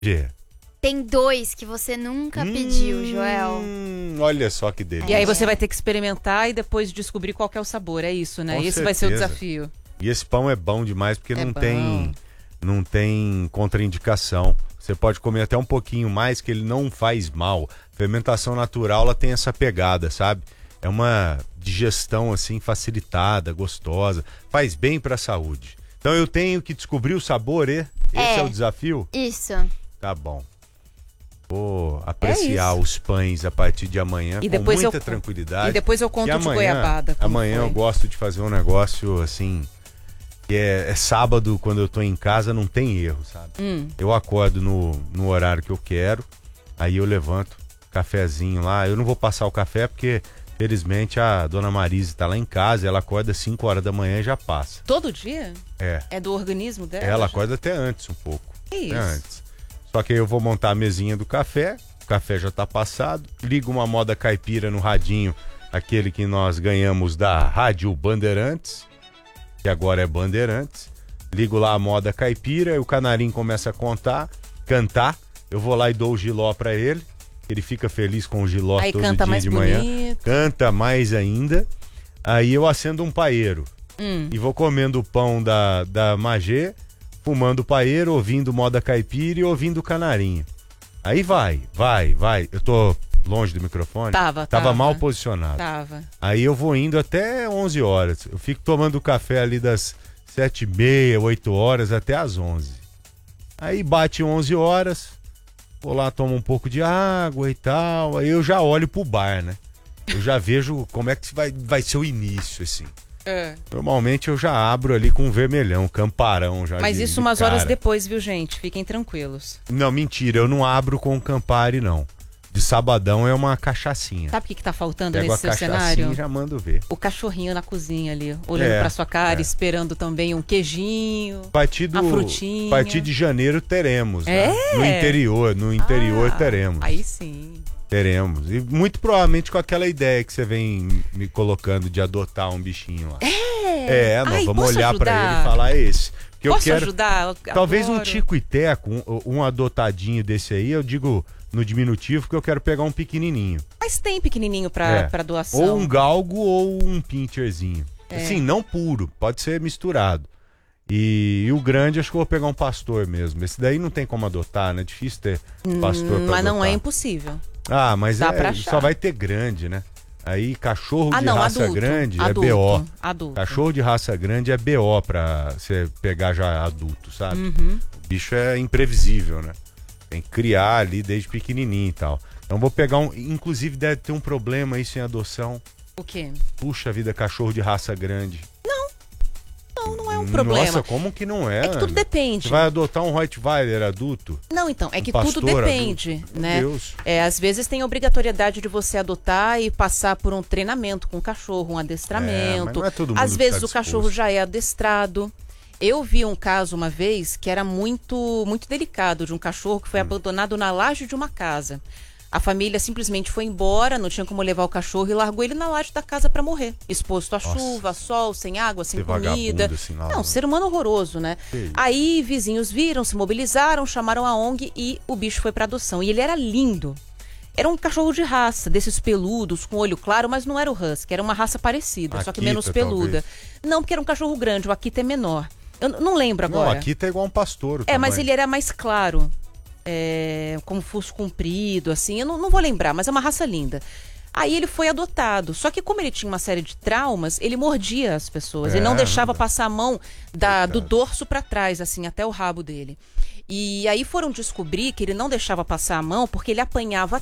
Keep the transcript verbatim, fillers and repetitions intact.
Gê. Tem dois que você nunca hum, pediu, Joel. Olha só que delícia. E aí você vai ter que experimentar e depois descobrir qual que é o sabor, é isso, né? Com Esse certeza. vai ser o desafio. E esse pão é bom demais porque é não bom. tem não tem contraindicação. Você pode comer até um pouquinho mais que ele não faz mal. Fermentação natural, ela tem essa pegada, sabe? É uma digestão assim facilitada, gostosa, faz bem para a saúde. Então eu tenho que descobrir o sabor, e esse é, é o desafio? Isso. Tá bom. Vou apreciar é os pães a partir de amanhã e com depois muita eu, tranquilidade. E depois eu conto e de amanhã, goiabada. Amanhã foi. eu gosto de fazer um negócio assim, que é, é sábado, quando eu tô em casa, não tem erro, sabe? Hum. Eu acordo no, no horário que eu quero, aí eu levanto, cafezinho lá. Eu não vou passar o café porque, felizmente, a dona Marise tá lá em casa, ela acorda às cinco horas da manhã e já passa. Todo dia? É. É do organismo dela? Ela já? acorda até antes um pouco. Que isso? Até antes. Só que aí eu vou montar a mesinha do café, o café já tá passado, ligo uma moda caipira no radinho, aquele que nós ganhamos da Rádio Bandeirantes, que agora é Bandeirantes, ligo lá a moda caipira, e o canarinho começa a contar, cantar, eu vou lá e dou o giló pra ele, ele fica feliz com o giló aí todo canta dia mais de manhã, bonito. Canta mais ainda, aí eu acendo um paeiro, hum. e vou comendo o pão da, da Magê, fumando o paeiro, ouvindo moda caipira e ouvindo o canarinho. Aí vai, vai, vai. Eu tô longe do microfone? Tava, tava. Tava mal posicionado. Tava. Aí eu vou indo até onze horas. Eu fico tomando café ali das sete e meia, oito horas até as onze. Aí bate onze horas, vou lá, tomo um pouco de água e tal. Aí eu já olho pro bar, né? Eu já vejo como é que vai, vai ser o início, assim. É. Normalmente eu já abro ali com um vermelhão, camparão já. Mas de, isso de umas cara. horas depois, viu, gente? Fiquem tranquilos. Não, mentira, eu não abro com Campari, não. De sabadão é uma cachaçinha. Sabe o que, que tá faltando Pego nesse seu a cenário? E já mando ver. O cachorrinho na cozinha ali, olhando é, pra sua cara, é. esperando também um queijinho, a partir do, a frutinha. A partir de janeiro teremos, é? né? No interior, no interior ah, teremos. Aí sim. Teremos. E muito provavelmente com aquela ideia que você vem me colocando de adotar um bichinho lá. É? É, nós Ai, vamos posso olhar ajudar? pra ele e falar esse. Porque Posso eu quero, ajudar? Eu talvez adoro. um tico e teco, um, um adotadinho desse aí, eu digo no diminutivo, porque eu quero pegar um pequenininho. Mas tem pequenininho pra, é. pra doação. Ou um galgo ou um pincherzinho. É. Assim, não puro, pode ser misturado. E, e o grande, acho que eu vou pegar um pastor mesmo. Esse daí não tem como adotar, né? Difícil ter pastor hum, pra Mas não adotar. é impossível. Ah, mas Dá é, pra achar. só vai ter grande, né? Aí cachorro Ah, de não, raça adulto, grande adulto, é B O. Adulto. Cachorro de raça grande é B O pra você pegar já adulto, sabe? Uhum. O bicho é imprevisível, né? Tem que criar ali desde pequenininho e tal. Então vou pegar um... Inclusive deve ter um problema isso em adoção. O quê? Puxa vida, cachorro de raça grande. Não, não é um problema. Nossa, como que não é? É que tudo Ana? depende. Você vai adotar um Rottweiler adulto? Não, então, é Um que pastor tudo depende, adulto? né? Meu Deus. É, às vezes tem obrigatoriedade de você adotar e passar por um treinamento com o cachorro, um adestramento. É, mas não é todo mundo às que vezes tá o cachorro disposto. já é adestrado. Eu vi um caso uma vez que era muito, muito delicado, de um cachorro que foi Hum. abandonado na laje de uma casa. A família simplesmente foi embora, não tinha como levar o cachorro e largou ele na laje da casa para morrer. Exposto à Nossa. chuva, sol, sem água, sem Ser comida. vagabundo, assim, lá, não, né? ser humano horroroso, né? Que Aí vizinhos viram, se mobilizaram, chamaram a O N G e o bicho foi para adoção. E ele era lindo. Era um cachorro de raça, desses peludos, com olho claro, mas não era o husky, era uma raça parecida, só que Akita, menos peluda. talvez. Não, porque era um cachorro grande, o Akita é menor. Eu n- não lembro Não, agora. aqui tá igual um pastor. o É, mas tamanho. ele era mais claro. É, como fosse comprido, assim, eu não, não vou lembrar, mas é uma raça linda. Aí ele foi adotado, só que como ele tinha uma série de traumas, ele mordia as pessoas, É, ele não deixava né? passar a mão da, do Coitado. dorso para trás, assim, até o rabo dele. E aí foram descobrir que ele não deixava passar a mão porque ele apanhava